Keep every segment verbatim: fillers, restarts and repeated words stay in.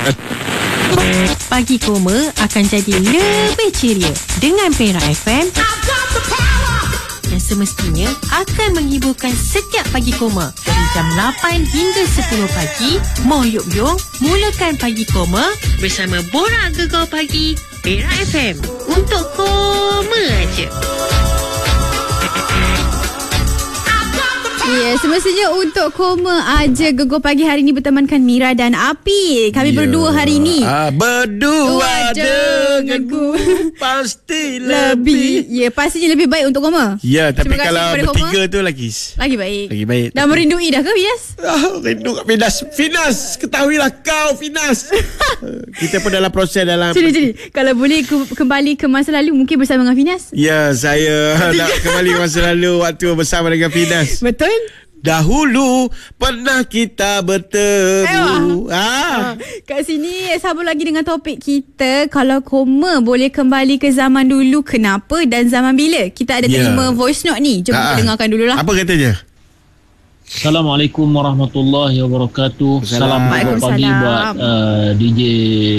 Pagi Koma akan jadi lebih ceria dengan Perak F M yang semestinya akan menghiburkan setiap Pagi Koma dari jam lapan hingga sepuluh pagi. Mo Yuk Yong mulakan Pagi Koma bersama Borak Gegar Pagi Perak F M untuk Koma aja. Ya, yeah, semestinya untuk Koma aja Gegar Pagi hari ini bertemankan Mira dan Api. Kami yeah. berdua hari ini. Ah, berdua denganku pasti lebih. Ya, yeah, pastinya lebih baik untuk Koma. Ya, yeah, tapi kalau bertiga Koma, tu lagi lagi baik. Lagi baik. Dah merindui dah ke, Finas? Ah, rindu kat Finas. Finas, ketahuilah kau, Finas. Kita pun dalam proses dalam. Jadi, jadi kalau boleh ke- kembali ke masa lalu mungkin bersama dengan Finas. Ya, saya nak kembali ke masa lalu waktu bersama dengan Finas. Betul? Dahulu pernah kita bertemu. Ah. Kat sini sambung lagi dengan topik kita. Kalau Koma boleh kembali ke zaman dulu, kenapa dan zaman bila? Kita ada yeah. terima voice note ni. Jom ah. kita dengarkan dululah. Apa katanya? Assalamualaikum warahmatullahi wabarakatuh. Salam pagi buat uh, D J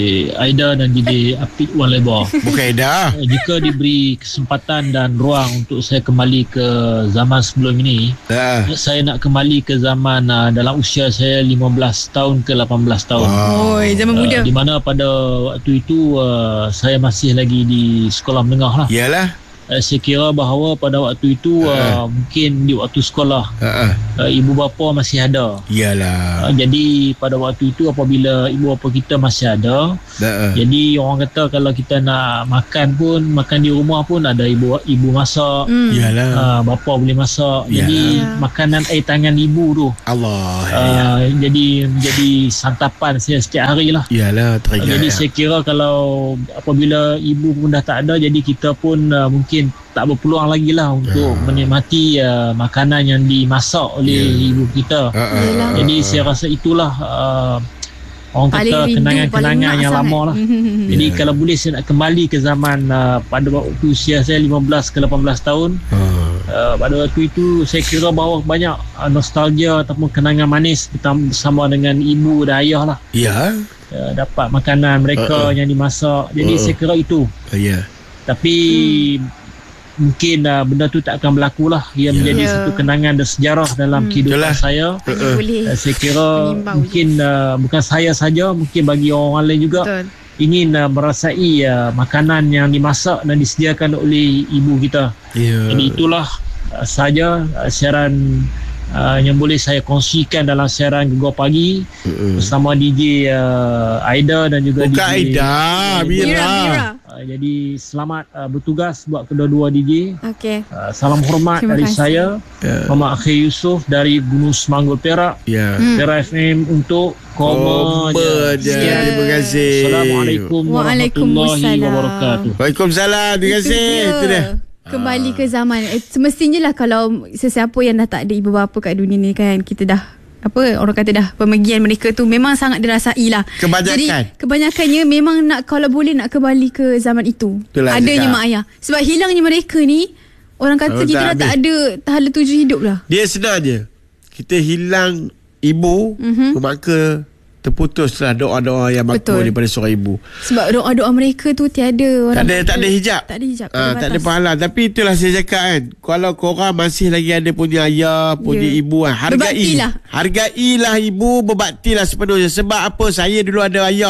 Aida dan D J Apik Wan Lebar. Bukan Aida. Uh, jika diberi kesempatan dan ruang untuk saya kembali ke zaman sebelum ini, uh. saya nak kembali ke zaman uh, dalam usia saya lima belas tahun ke lapan belas tahun. Wow. Oi, zaman muda. Uh, di mana pada waktu itu uh, saya masih lagi di sekolah menengah lah. Yalah. Uh, saya kira bahawa pada waktu itu uh, uh. mungkin di waktu sekolah uh. Uh, ibu bapa masih ada. Iyalah. Uh, jadi pada waktu itu apabila ibu bapa kita masih ada, uh. jadi orang kata kalau kita nak makan pun, makan di rumah pun ada ibu ibu masak. Iyalah. Mm. Uh, bapa boleh masak. Yalah. Jadi makanan air tangan ibu tu. Allah. Uh, jadi jadi santapan saya setiap hari lah. Iyalah, teringat. Uh, jadi saya kira kalau apabila ibu pun dah tak ada, jadi kita pun uh, mungkin tak berpeluang lagi lah untuk uh. menikmati uh, makanan yang dimasak oleh yeah. ibu kita. Uh, uh, uh, Jadi uh, saya rasa itulah uh, orang paling kata rindu, kenangan-kenangan yang sangat lama lah. Jadi yeah. kalau boleh saya nak kembali ke zaman uh, pada waktu usia saya lima belas ke lapan belas tahun. Uh. Uh, pada waktu itu saya kira bahawa banyak uh, nostalgia ataupun kenangan manis bersama dengan ibu dan ayah lah. Ya. Uh, Yeah. dapat makanan mereka uh, uh. yang dimasak. Jadi uh, uh. saya kira itu. Uh, ya. Yeah. Tapi hmm. mungkin uh, benda tu tak akan berlaku lah. Ia yeah. menjadi yeah. satu kenangan dan sejarah dalam hmm. kehidupan Itulah. saya. Uh, uh, saya kira mungkin uh, bukan saya saja, mungkin bagi orang lain juga Betul. ingin uh, merasai uh, makanan yang dimasak dan disediakan oleh ibu kita. Yeah. Jadi itulah uh, saja uh, siaran uh, yang boleh saya kongsikan dalam siaran Gegar Pagi uh, bersama D J uh, Aida dan juga Bukan D J Aida, Mira. Mira. Uh, jadi selamat uh, bertugas buat kedua-dua D J. Okey. Uh, salam hormat Terima dari kasih. saya, yeah. Muhammad Akhir Yusof dari Gunung Semanggul Perak. Yeah. Hmm. Perak F M untuk Koma je. Yeah. Terima kasih. Assalamualaikum warahmatullahi wabarakatuh. Waalaikumsalam. Terima kasih. Itu dia. Kembali ke zaman eh, semestinya lah kalau sesiapa yang dah tak ada ibu bapa kat dunia ni kan, kita dah apa orang kata dah pemergian mereka tu memang sangat dirasai lah. Kebanyakan. Jadi kebanyakannya memang nak, kalau boleh nak kembali ke zaman itu. Itulah adanya mak ayah. Sebab hilangnya mereka ni, orang kata oh, kita dah tak ada tahala tuju hidup lah. Dia senang je. Kita hilang ibu, mm-hmm. maka terputuslah doa-doa yang makbul daripada seorang ibu. Sebab doa-doa mereka tu tiada orang tak ada, tak ada hijab. Tak ada hijab. Ha, tak ada pahala. Tapi itulah saya cakap kan, kalau korang masih lagi ada punya ayah, punya yeah. ibu, hargai. Berbaktilah. Hargailah ibu, berbaktilah sepenuhnya. Sebab apa? Saya dulu ada ayah.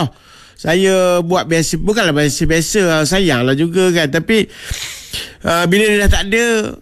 Saya buat biasa, bukanlah biasa-biasa, sayanglah juga kan. Tapi uh, bila dia dah tak ada,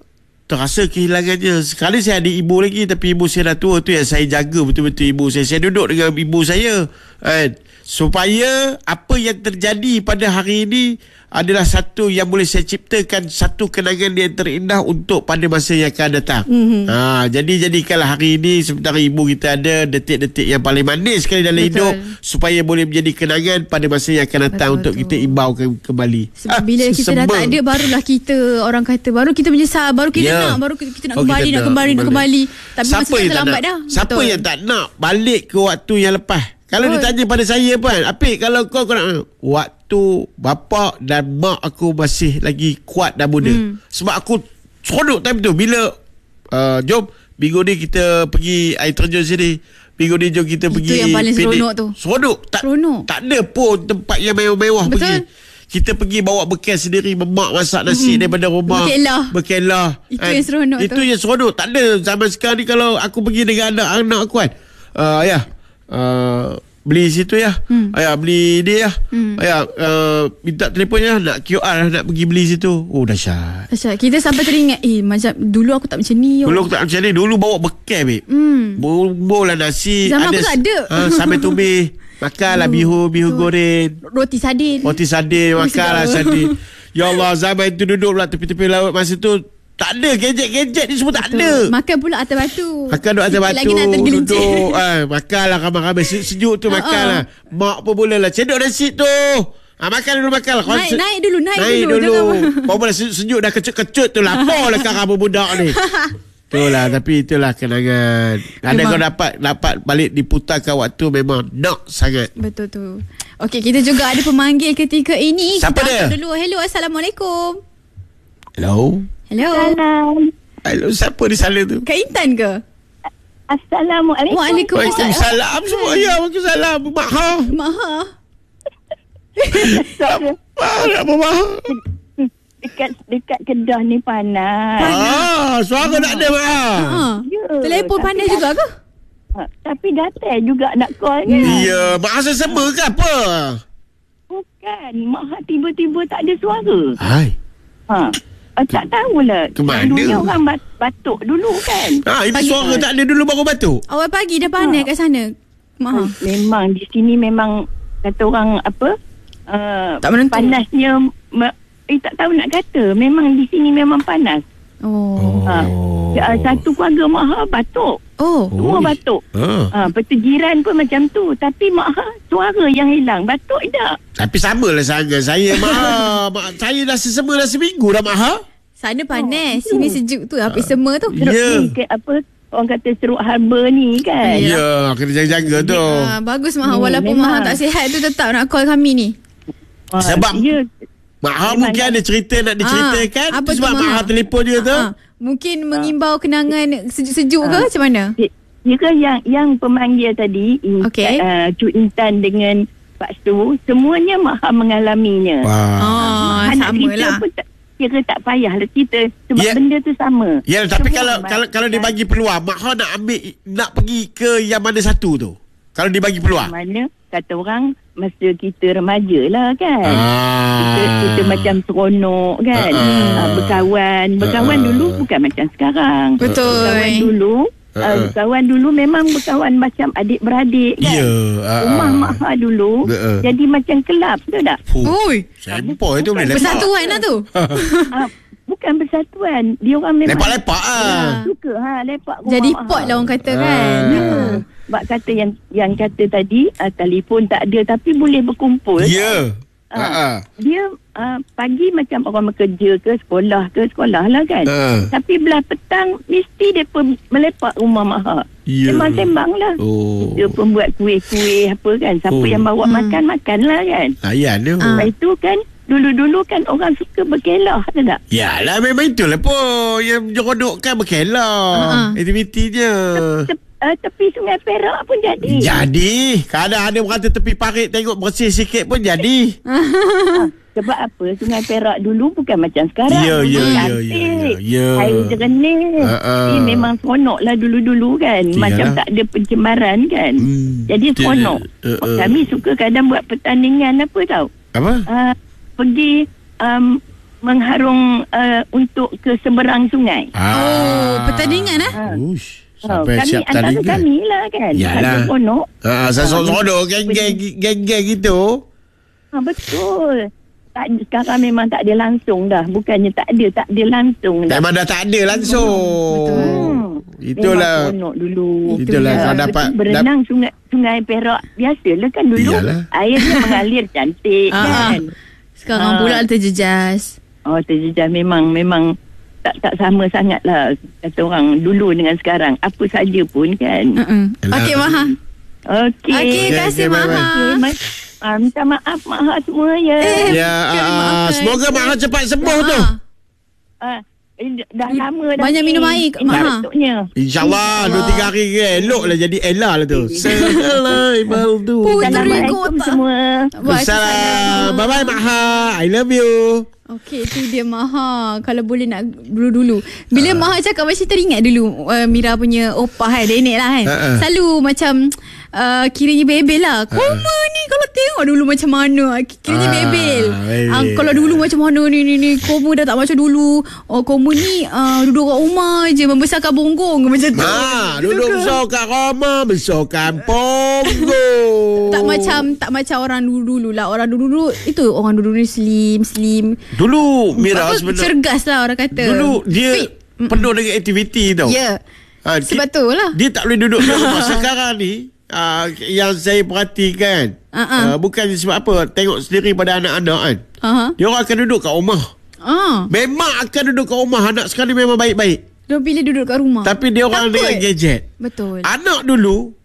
terasa kehilangannya. Sekali saya ada ibu lagi, tapi ibu saya dah tua. Tu yang saya jaga betul-betul ibu saya. Saya duduk dengan ibu saya kan, supaya apa yang terjadi pada hari ini adalah satu yang boleh saya ciptakan satu kenangan yang terindah untuk pada masa yang akan datang. Mm-hmm. Ha, jadi jadikanlah hari ini sementara ibu kita ada detik-detik yang paling manis sekali dalam Betul. hidup, supaya boleh menjadi kenangan pada masa yang akan datang Betul. untuk kita imbaukan kembali. Sebab ha, bila kita sembang. dah tak ada, barulah kita orang kata, baru kita menyesal, baru kita yeah. nak, baru kita nak oh, kembali, kita nak kembali, nak kembali. Tapi siapa masa terlambat dah. Siapa Betul. yang tak nak balik ke waktu yang lepas? Kalau oh. dia tanya pada saya pun, Apik, kalau kau, kau nak waktu bapa dan mak aku masih lagi kuat dan muda. Hmm. Sebab aku seronok time tu bila uh, jom minggu ni kita pergi air terjun sini. Minggu ni jom kita Itu pergi. Itu yang paling seronok tu. Seronok. Tak, seronok. Tak ada pun tempat yang mewah-mewah pergi. Kita pergi bawa bekal sendiri. Mak masak nasi mm-hmm. daripada rumah. Berkelah. Berkelah. Itu And yang seronok itu tu. Itu yang seronok. Tak ada. Zaman sekarang ni kalau aku pergi dengan anak-anak aku kan. Uh, ya. Uh, beli situ ya. Hmm. Ayah beli dia ya. Hmm. Ayah uh, minta telefon ya. Nak Q R nak pergi beli situ. Oh dahsyat. Dahsyat. Kita sampai teringat. Eh macam dulu aku tak macam ni. Dulu aku tak macam ni. Dulu bawa bekal babe. Hmm. Bol lah nasi. Zaman ada, aku tak ada. Uh, sambil tumis. Makanlah bihun, bihun goreng. Roti sardin. Roti sardin. Makanlah sardin. Ya Allah, zaman itu duduk pula tepi-tepi laut masa tu. Tak ada gadget-gadget ni semua tak ada. Makan pula atas batu. Makan duduk atas batu. Lagi nak tergelincir. Duduk. Eh, makanlah ramai-ramai. Sejuk tu makanlah. Mak pun boleh lah. Cedok nasi tu. Ha, makan dulu, makan lah. Naik, naik dulu, naik, naik dulu. dulu. Kau boleh sejuk dah kecut-kecut tu. Lapar lah kan rambut budak ni. Itulah, tapi itulah kenangan. Ada kau dapat dapat balik diputarkan waktu memang nak sangat. Betul tu. Okey, kita juga ada pemanggil ketika ini. Siapa kita dia? Dulu. Hello, Assalamualaikum. Hello. Hello. Salam. Hello, siapa di sana tu? Kak Intan ke? Assalamualaikum. Waalaikumsalam. Waalaikumsalam semua. Ya, waalaikumsalam. Mak Ha. Mak Ha. Mak apa Mak Ha? Dekat dekat Kedah ni panas. Ah, suara tak ada Mak Ha. Ya, telefon panas juga ke? Ha, tapi gatal juga nak call kan? Ya, Mak Ha sesama ke apa? Bukan. Mak Ha tiba-tiba tak ada suara. Hai. Ha. Uh, tak tahulah. Ke mana? Dulunya orang bat, batuk dulu kan. Ah, ini Pagi suara tak ada dulu baru batuk. Awal pagi dah panas ha. kat sana. Mak Ha. Memang di sini memang kata orang apa? Uh, tak menentu. Panasnya me, eh tak tahu nak kata. Memang di sini memang panas. Oh. Ha. Uh, satu keluarga Mak Ha batuk. Oh. Semua batuk. Ha. Ha, pertigiran pun macam tu. Tapi Mak Ha suara yang hilang. Batuk tak. Tapi samalah sangat saya Mak Ha. Mak, saya dah sesama dah seminggu dah Mak Ha. Sana panas, oh, sini sejuk tu. Apa semua tu? Seruk Ya. ni ke apa orang kata seruk harbor ni kan. Ya, kena jaga-jaga tu. Ha, bagus Mak Ha. Walaupun memang. Mak Ha tak sihat tu tetap nak call kami ni. Ha, Sebab ya. Mak Ha mungkin ada cerita nak diceritakan. Ha, apa Sebab tu, Mak Ha Ha? telefon dia tu. Ha, mungkin mengimbau kenangan sejuk-sejuk ke macam mana? Ya ke yang yang pemanggil tadi Okey. uh, Cuk Intan dengan Pak Stu, semuanya Mak Ha mengalaminya. Wah. Oh, Anak sama kita lah. pun tak, kira tak payahlah kita sebab Ya. benda tu sama. Ya, tapi Semua kalau baik. kalau kalau dia bagi peluang, Mak Ha nak ambil nak pergi ke yang mana satu tu? Kalau dia bagi peluang. Mana kata orang masa kita remaja lah kan. Ah. Kita, kita macam seronok kan. Ah, ah. Uh, berkawan. Berkawan Ah, ah. dulu bukan macam sekarang. Betul. Berkawan dulu. Ah, Uh, ah. berkawan dulu memang berkawan macam adik-beradik kan. Ya. ah, Rumah ah. Mak Ha dulu Ah, ah. jadi macam kelab, betul tak? Fuh. Oi, Sempoi tu boleh lepak. persatuan lah tu. uh, bukan bersatuan. Dia orang memang Lepak-lepak ah. suka ha lepak rumah Jadi Mak pot Ha. lah orang kata kan. Ah. Ya. Sebab kata yang yang kata tadi uh, telefon tak ada tapi boleh berkumpul. Ya. Ah. Ah, ah. Dia uh, pagi macam orang bekerja ke sekolah ke sekolah lah kan. Ah. Tapi belah petang mesti dia pun melepak rumah Mak Ha. Ya. Sembang-sembang lah. Oh. Dia pun buat kuih-kuih apa kan. Siapa Oh. yang bawa Hmm. makan, makan lah kan. Layan tu. Ah. Lepas itu kan dulu-dulu kan orang suka berkelah, ada tak? Yalah memang itulah pun yang jerodokkan berkelah Ah. aktivitinya. Tep, uh, tepi Sungai Perak pun jadi. Jadi kadang ada orang kata tepi parit tengok bersih sikit pun jadi. Ha, sebab apa? Sungai Perak dulu bukan macam sekarang. Ya, ya, Dulu ya, cantik. ya, ya, ya. Air jernih. Ha, ha. Eh, memang seronok lah dulu-dulu kan. Macam Yalah. tak ada pencemaran kan. Hmm. Jadi Betul. seronok. Uh, uh. Kami suka kadang buat pertandingan apa tau. Apa? Uh, pergi um, mengharung uh, untuk ke seberang sungai. Oh, pertandingan ah. Ha. Ush, Oh, sampai kami siap antara tandingan. kami lah kan. Yalah. Ada seronok. Ha, saya seronok geng-geng geng-geng gitu. Ha, betul. Tak, sekarang memang tak ada langsung dah. Bukannya tak ada, tak ada langsung dah. Memang dah tak ada langsung. Hmm. Itulah. Memang seronok dulu. Itulah Ya, kau dapat berenang sungai sungai Perak biasalah kan dulu. Iyalah. Airnya mengalir cantik Ah, kan. Sekarang Ah. pula terjejas. Oh, terjejas memang memang tak tak sama sangatlah kata orang dulu dengan sekarang. Apa saja pun kan. Uh-uh. Yalah. Okey Mak Ha. Okey. Okey, Okey, terima kasih okey, Mak bye-bye. Ha. Okay, ma- ah, minta maaf Mak Ha semua ya. Eh, Ya, Bukan ah, maafkan. semoga Mak Ha cepat sembuh tu. Ha. Ah, Eh, dah lama dah. Banyak minum air, Mak. InsyaAllah dua tiga hari ke elok lah jadi Ella lah tu. Assalamualaikum. Assalamualaikum semua. Assalam. Bye bye Mak Ha. I love you. Okey, tu dia Maha. Kalau boleh nak dulu-dulu. Bila uh. Maha cakap macam teringat dulu uh, Mira punya opah kan, nenek lah kan. Uh-uh. Selalu macam uh, kiranya bebel lah. Koma uh. ni kalau tengok dulu macam mana. Kiranya uh, bebel. Uh, kalau dulu macam mana ni ni ni. Koma dah tak macam dulu. Oh, Koma ni uh, duduk kat rumah je membesarkan bonggong macam tu. Ha, duduk besar kat rumah, besarkan bonggong. Tak macam tak macam orang dulu-dulu lah. Orang dulu-dulu itu orang dulu ni slim slim. Dulu Mira apa, sebenarnya cergas lah orang kata. Dulu dia Fit. penuh dengan aktiviti tau. Ya yeah. ha, Sebab tu lah dia tak boleh duduk di rumah. Sekarang ni uh, yang saya perhatikan uh-uh. uh, bukan sebab apa, tengok sendiri pada anak-anak kan. uh-huh. Dia orang akan duduk kat rumah. uh. Memang akan duduk kat rumah. Anak sekarang ni memang baik-baik. Dia pilih duduk kat rumah. Tapi dia orang Takut. dengan gadget. Betul. Anak dulu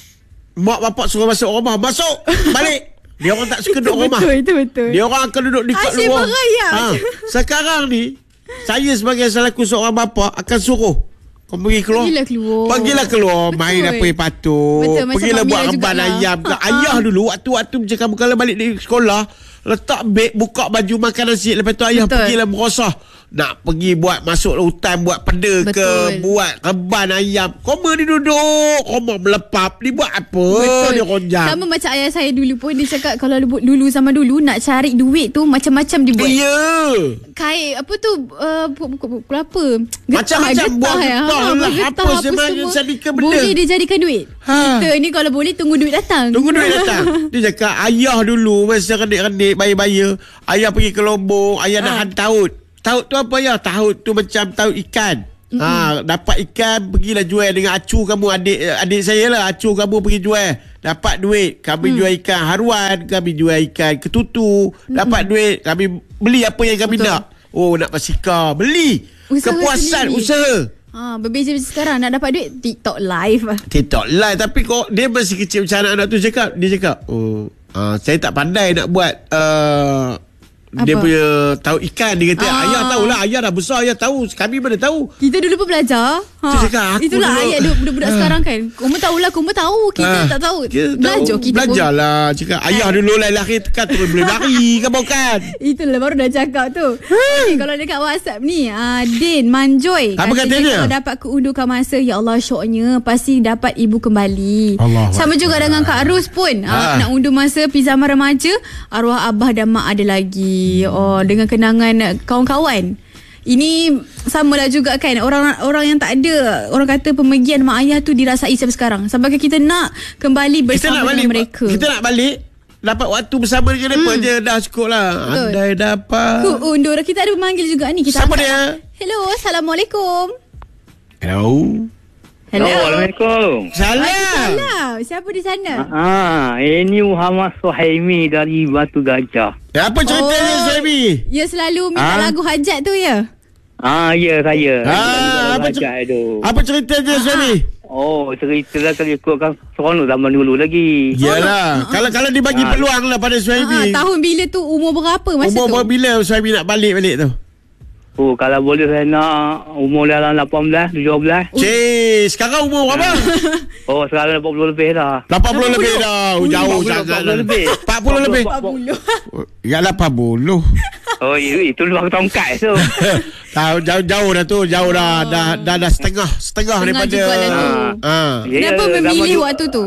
mak bapak suruh masuk rumah, masuk balik. Dia orang tak suka duduk rumah. Betul, itu betul. Dia orang akan duduk di kat Asyik luar. Ha, sekarang ni saya sebagai selaku seorang bapa akan suruh kau pergi keluar. Pergilah keluar. Pergilah keluar. Betul. Main apa yang patut. Betul, pergilah buat reban ayam. Ha, ayah ha. dulu waktu-waktu macam kamu kalau balik dari sekolah, letak beg, buka baju makan nasi. Lepas tu ayah betul. pergilah merosah. Nak pergi buat masuk hutan, buat peda betul. ke, buat reban ayam. Koma dia duduk, koma melepap. Dia buat apa? Betul. Dia ronjang. Sama macam ayah saya dulu pun, dia cakap kalau dulu zaman dulu nak cari duit tu macam-macam dia buat. Ya. Yeah. Kain apa tu, uh, pukul apa? Macam-macam buat getah, getah ha, lah. getah, apa sebenarnya sedikit benda. Boleh dia jadikan duit. Ha. Kita ni kalau boleh tunggu duit datang. Tunggu duit datang. Dia cakap ayah dulu masa redik-redik bayi-bayi, ayah pergi ke Lombok, ayah ha. nak hantaut. Taut tu apa ya? Taut tu macam taut ikan. Mm-hmm. Ha, dapat ikan pergilah jual dengan acu kamu, adik adik saya lah, acu kamu pergi jual. Dapat duit, kami mm. jual ikan haruan, kami jual ikan ketutu. Mm-hmm. Dapat duit, kami beli apa yang kami Betul. nak. Oh, nak basikal, beli. Usaha kepuasan sendiri. Usaha. Ha, berbeza sekarang nak dapat duit TikTok live. TikTok live, tapi kok dia masih kecil macam anak-anak tu cakap, dia cakap, "Oh, uh, saya tak pandai nak buat uh, dia apa? punya tahu ikan." Dia kata, ah. ayah tahulah, ayah dah besar, ayah tahu. Kami mana tahu. Kita dulu pun belajar. Ha. Cakap, itulah dulu. Ayat budak-budak ha. sekarang kan. Kamu tahulah, kamu tahu. Kita ha. tak tahu. Kita belajar tahu. kita Belajarlah. Cakap, ayah ha. dulu lari tekan terus boleh lari. Kan bukan? Itulah baru dah cakap tu. Okay, kalau dekat WhatsApp ni, uh, Din Manjoy. Apa katanya? Kalau dapat keundukan masa, ya Allah syoknya, pasti dapat ibu kembali. Allah Sama Allah. juga dengan Kak Ros pun. Ha. Uh, nak undur masa pizama remaja, arwah abah dan mak ada lagi. Oh, dengan kenangan kawan-kawan. Ini samalah juga kan, orang orang yang tak ada, orang kata pemergian mak ayah tu dirasai sampai sekarang. Sampai kita nak kembali bersama nak dengan balik, mereka. Kita nak balik dapat waktu bersama dengan mereka hmm. je dah cukup lah. Andai dapat ku undur. Kita ada memanggil juga ni. Kita siapa dia? Hello, Assalamualaikum. Hello. Hello. Assalamualaikum. Salam. Salam. Siapa di sana? Ah, ini Muhammad Suhaimi dari Batu Gajah. Ya, apa ceritanya oh, Suhaimi? Ya selalu minta ha? lagu hajat tu ya? Ah, ya saya. Ah, apa cer- tu. Apa ceritanya Suhaimi? Oh, cerita lah kalau ikutkan seronok zaman dulu lagi. Yalah. Oh, kalau kalau dibagi ah. peluang lah pada Suhaimi. Ah, tahun bila tu, umur berapa masa umur tu? Umur bila Suhaimi nak balik-balik tu? Oh, kalau boleh saya nak umur dalam lapan belas, tujuh belas. Cik, sekarang umur berapa? Oh, sekarang lapan puluh lebih dah. lapan puluh lebih dah. Oh, jauh sangat. empat puluh lebih. empat puluh lebih. empat puluh. Ya, lapan puluh. Oh, itu luar tongkat tu. Tahu jauh-jauh dah tu, jauh dah. Dah dah, dah setengah, setengah daripada. Ha. Kenapa memilih waktu tu?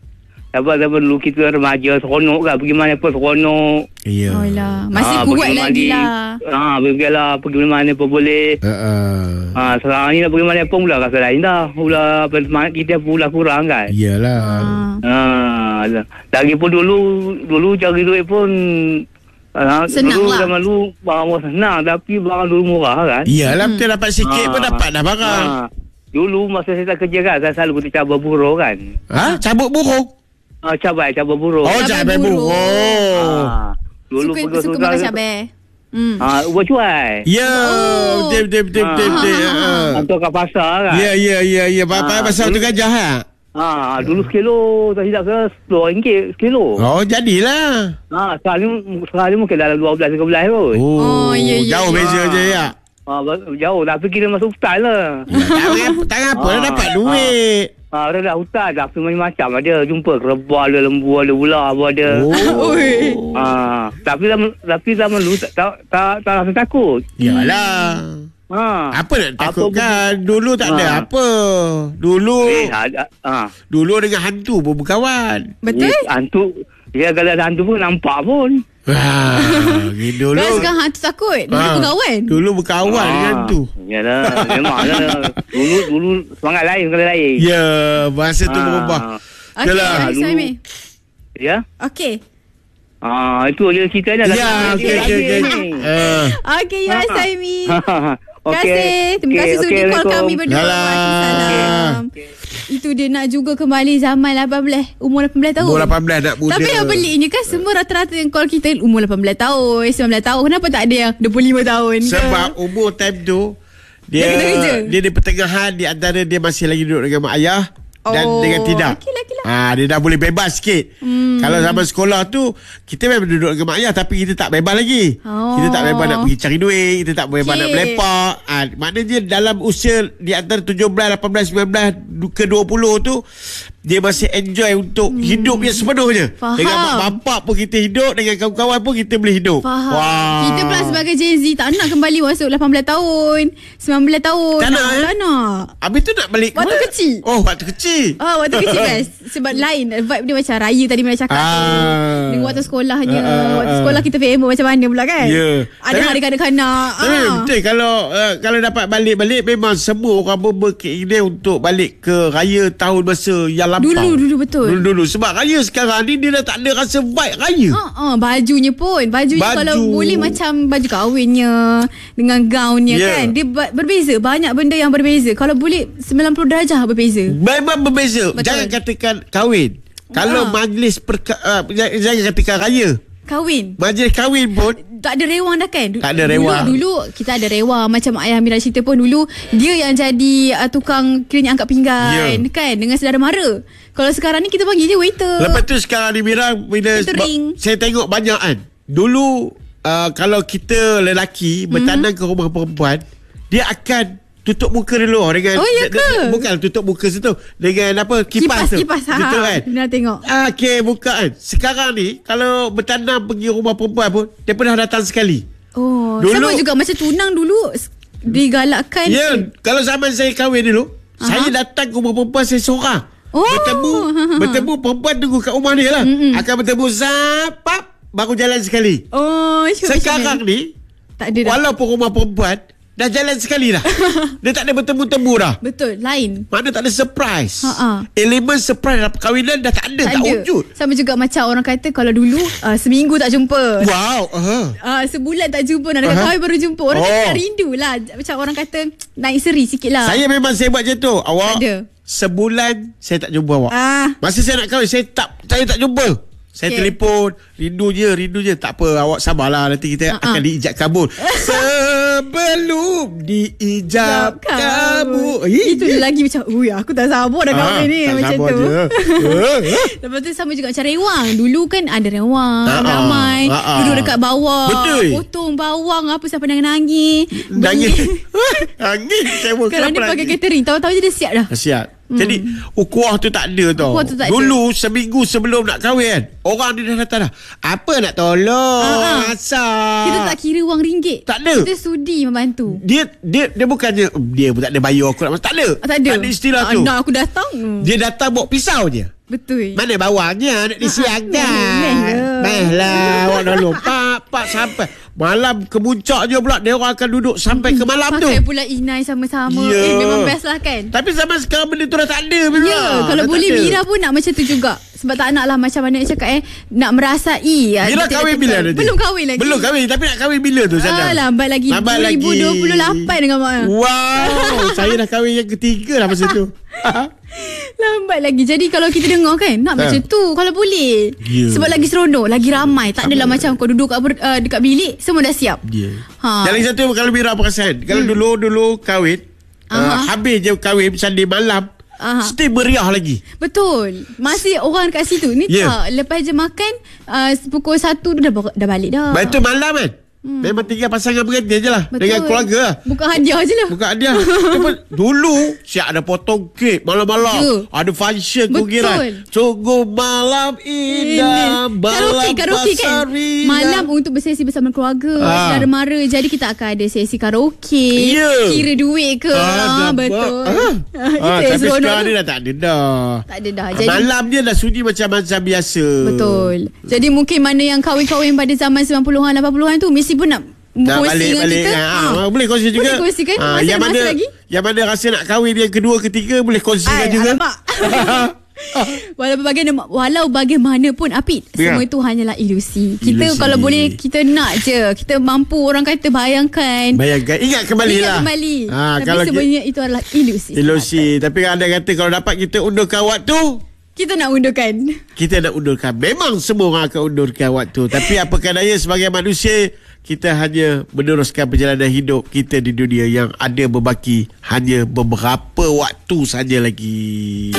Sebab zaman dulu kita remaja, seronok kan. Pergi mana pun seronok. Ya. Oh lah. Masih ha, kuat lagi lah. Ha, pergi lah. Pergi mana pun boleh. Uh-uh. Ha, sekarang ni nak pergi mana pun pula rasa lain dah. Pula semangat kita pula kurang kan. Iyalah. Ha. ha. Lagipun dulu, dulu cari duit pun ha, senang dulu, lah. Zaman dulu barang pun senang. Tapi barang dulu murah kan. Iyalah, hmm. betul dapat sikit ha. pun dapat dah barang. Ha. Dulu masa saya tak kerja kan, saya selalu kita cabut buruh kan. Ha? Cabut buruh? Ah, cabai, cabai buruh. Oh, cabai buruh. Ah, dulu suka, suka makan cabai. Hmm. Ah, buat jual. Ya, oh. betul betul betul betul. Hantar kat pasar kan. Ya ya ya ya, apa pasar tu Gajah ha. Ah, dulu sekilo, tak silap ke sepuluh ringgit sekilo. Oh, jadilah. Ah, sekarang ni sekarang ni mungkin dalam dua belas tiga belas kot. Oh, oh ya ya. Jauh beza je ya. Ah, jauh tapi kira masuk hutan lah. Ya, tak apa Ah, dah dapat duit. Ah, ada dah hutan tapi macam-macam ada. Jumpa kerbau ada, lembu ada, ular pun ada. Oh. Ah, tapi zaman tapi zaman dulu tak tak tak, tak rasa takut. Yalah. Ha. Apa nak takutkan? Apa, dulu tak ada ha. apa. Dulu Eh, ada, ah. dulu dengan hantu pun berkawan. Betul? Eh, hantu. Ya, kalau ada hantu pun nampak pun. Wah, dulu. Kan sekarang hantu takut. Dulu Ah, berkawan. Dulu berkawan Ah, dengan hantu. Yalah, memanglah. Dulu dulu semangat lain kalau lain. Ya, masa tu Ah. berubah. Okey, Yalah, Haris dulu. Aimi. Ya. Okey. Ah, itu je cerita dia. Ya, okey okey okey. Ah. Okey, ya Haris Aimi. Terima Okey. kasih. Terima Okey, kasih sudi okey, call kami Assalamualaikum. berdua. Yalah. Waalaikumsalam. Itu dia nak juga kembali zaman lapan belas. Umur lapan belas tahun. Umur lapan belas nak muda. Tapi yang peliknya kan semua rata-rata yang call kita umur lapan belas tahun, sembilan belas tahun. Kenapa tak ada yang dua puluh lima tahun ke? Sebab umur time tu dia Dia kena kerja. dia di pertengahan di antara dia masih lagi duduk dengan mak ayah dan Oh, dengan tidak. okeylah, okeylah. Ah, dia dah boleh bebas sikit. Hmm. Kalau zaman sekolah tu kita memang duduk dengan mak ayah tapi kita tak bebas lagi. Oh. Kita tak bebas nak pergi cari duit, kita tak bebas Okey. nak melepak. Ah, maknanya dalam usia di antara tujuh belas, lapan belas, sembilan belas ke dua puluh tu dia masih enjoy untuk hmm. hidup yang sepenuhnya. Faham. Dengan mak bapak pun kita hidup, dengan kawan-kawan pun kita boleh hidup. Faham. Wah. Kita pula sebagai Gen Z tak nak kembali masuk lapan belas tahun, sembilan belas tahun. Tak nak, eh? Tak nak. Habis tu nak balik Waktu ke- kecil. Oh, waktu kecil. Oh, waktu kecil best. Sebab lain vibe dia macam raya tadi Mira cakap tu. Ah. Dengan waktu sekolahnya. Ah, ah, Waktu ah. sekolah kita famous macam mana pula kan? Ya. Ada Tapi- hari kanak-kanak. Tapi Ah. betul kalau uh, kalau dapat balik-balik memang semua orang pun berkeinginan untuk balik ke raya tahun masa yang lampau. Dulu, dulu, betul. Dulu-dulu sebab raya sekarang ni dia dah tak ada rasa vibe raya. Ha, ha, bajunya pun Bajunya Baju. kalau boleh macam baju kahwinnya dengan gaunnya Ya. kan. Dia ba- berbeza. Banyak benda yang berbeza. Kalau boleh sembilan puluh darjah berbeza. Memang berbeza. Betul. Jangan katakan kahwin. Kalau Ah. majlis perka, uh, jangan, jangan katakan raya. Kahwin. Majlis kahwin pun Tak ada rewang dah kan? Du- Tak ada rewang. Dulu, dulu kita ada rewang. Macam ayah Mira cerita pun dulu dia yang jadi uh, tukang kiranya angkat pinggan Ya. kan dengan saudara mara. Kalau sekarang ni kita panggil je waiter. lepas tu sekarang ni Mira bila Catering. saya tengok banyak kan. Dulu uh, kalau kita lelaki bertandang mm-hmm. ke rumah perempuan, dia akan tutup muka dulu dengan Oh, ya de- ke? de- bukan tutup muka situ dengan apa kipas, Kipas, tu. kipas. Ha, Betul kan? Nak tengok. Ah, okey buka kan. Sekarang ni kalau bertandang pergi rumah perempuan pun dia pernah datang sekali. Oh, Dulu- sama juga macam tunang dulu s- digalakkan. Ya, kalau zaman saya kahwin dulu, Aha. saya datang ke rumah perempuan saya seorang. Oh. Bertemu, bertemu perempuan tunggu kat rumah dia lah. Mm-mm. Akan bertemu zap, pap, baru jalan sekali. Oh, sure, Sekarang sure. ni, tak ada dah. walaupun rumah perempuan dah jalan sekali dah. Dia tak ada bertemu-temu dah. Betul, lain. Mana tak ada surprise. Ha-ha. Elemen surprise dalam perkahwinan dah tak ada, tak, tak ada. wujud. Sama juga macam orang kata kalau dulu uh, seminggu tak jumpa. Wow. Uh-huh. Uh, sebulan tak jumpa nak dekat Aha. kahwin baru jumpa. Orang Oh. kata nak rindu lah. Macam orang kata naik seri sikit lah. Saya memang saya buat macam tu. Awak Tak ada. sebulan saya tak jumpa awak. Ah. Masa saya nak kahwin saya tak saya tak jumpa. Saya Okay. telefon, rindu je, rindu je. Tak apa, awak sabarlah nanti kita Uh-uh. akan diijab kabul. Sebelum diijab kabul. Eh, Itu dia lagi macam ui aku tak sabar dah kahwin ni tak macam sabar tu. je. Lepas tu sama juga macam rewang. Dulu kan ada rewang Ah, ramai. ah, ah. Duduk dekat bawah. Betul. Potong bawang apa sampai nangis-nangis. Nangis. Angin. Saya pun Sekarang dia kenapa pakai nangis? catering. Tahu-tahu je dia siap dah. Siap. Jadi ukuah tu tak ada tau. Ukuah tu tak ada. Dulu seminggu sebelum nak kahwin kan, orang dia dah datang dah. Apa nak tolong? Ah, ah. Asal. Kita tak kira wang ringgit. Tak ada. Kita sudi membantu. Dia dia dia bukannya dia pun tak ada bayar aku nak masuk. Tak ada. Ah, tak ada. Tak ada istilah Ah, tu. Nak aku datang. Hmm. Dia datang bawa pisau je. Betul. Mana bawangnya nak disiapkan. meh je. Meh lah. Awak dah lupa. Pak sampai malam ke puncak je pula. Dia orang akan duduk sampai ke malam tu. Pakai pula inai sama-sama. Ya. Eh memang best lah kan. Tapi zaman sekarang benda tu dah tak ada. Mira. Ya, kalau Dah boleh tak ada. Mira pun nak macam tu juga. Sebab tak nak lah macam mana nak cakap eh. Nak merasai. ah, Mira detik-detik kahwin bila tu. nanti? Belum kahwin lagi. Belum kahwin. Tapi nak kahwin bila tu Sandra? Ah, lambat lagi. Lambat dua ribu dua puluh lapan dengan mak. Wow. Saya dah kahwin yang ketiga lah masa tu. Lambat lagi. Jadi kalau kita dengar kan, nak Ha. macam tu kalau boleh. Ya. Sebab lagi seronok, lagi ramai. Tak adalah macam kau duduk kat, ber, uh, dekat bilik, semua dah siap. Dia. Ha. Yang lagi satu kalau Mira perasan. Kalau dulu-dulu kahwin. Uh, Aha. habis je kahwin Sunday malam. Aha. Still meriah lagi. Betul. Masih orang kat situ. Ni Ya. tak. Lepas je makan, uh, pukul satu tu dah, dah balik dah. Lepas tu malam kan. Hmm. Memang tinggal pasangan berganti je lah. Betul. Dengan keluarga lah. Bukan hadiah je lah. Bukan hadiah. Dulu siap ada potong kek malam-malam. Yeah. Ada function kungiran. Sungguh malam indah. Malam karaoke kan. Malam untuk bersesi bersama keluarga. Ha. Saudara mara. Jadi kita akan ada sesi karaoke. Yeah. Kira duit ke. Ha, ha, betul. Ha. Ha. Tapi sekarang ni dah tak ada dah. Tak ada dah. Jadi, malam dia dah sunyi macam-macam biasa. Betul. Jadi mungkin mana yang kahwin-kahwin pada zaman sembilan puluhan lapan puluhan tu mesti pun nak Dah kongsi dengan balik, kita. Ha, ha. Boleh kongsi juga. Boleh kongsikan. Ha, yang mana lagi? Yang mana rasa nak kahwin yang kedua, ketiga boleh kongsikan Ay, juga. Walaupun bagaimana, walau bagaimanapun Apit, yeah. semua itu hanyalah ilusi. Kita ilusi. Kalau boleh kita nak je, kita mampu orang kata bayangkan. Bayangkan, ingat kembali ingat lah. Kembali. Ha, tapi kalau sebenarnya itu adalah ilusi. Ilusi. Tapi anda kata kalau dapat kita undurkan waktu, kita nak undurkan. Kita nak undurkan. Memang semua orang akan undurkan waktu. Tapi apakah daya sebagai manusia, kita hanya meneruskan perjalanan hidup kita di dunia yang ada berbaki hanya beberapa waktu saja lagi.